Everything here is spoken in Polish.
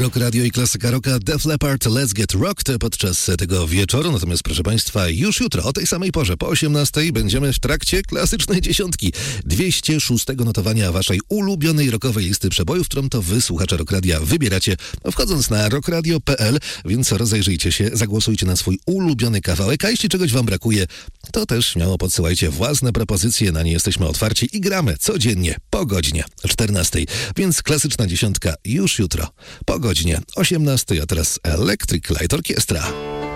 Rock Radio i klasyka rocka Def Leppard, Let's Get Rocked podczas tego wieczoru. Natomiast proszę Państwa, już jutro o tej samej porze, po 18:00 będziemy w trakcie klasycznej dziesiątki 206 notowania Waszej ulubionej rockowej listy przebojów, którą to Wy, słuchacze Rock Radia, wybieracie wchodząc na rockradio.pl, więc rozejrzyjcie się, zagłosujcie na swój ulubiony kawałek, a jeśli czegoś Wam brakuje, to też śmiało podsyłajcie własne propozycje, na nie jesteśmy otwarci i gramy codziennie po godzinie 14:00, więc klasyczna dziesiątka już jutro po godzinie 18:00, a teraz Electric Light Orchestra.